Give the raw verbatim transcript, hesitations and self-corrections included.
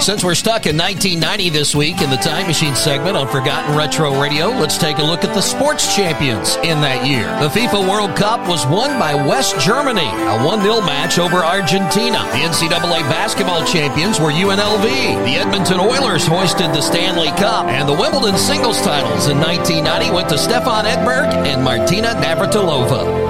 Since we're stuck in nineteen ninety this week in the Time Machine segment on Forgotten Retro Radio, let's take a look at the sports champions in that year. The FIFA World Cup was won by West Germany, a one nil match over Argentina. The N C double A basketball champions were U N L V. The Edmonton Oilers hoisted the Stanley Cup, and the Wimbledon singles titles in nineteen ninety went to Stefan Edberg and Martina Navratilova.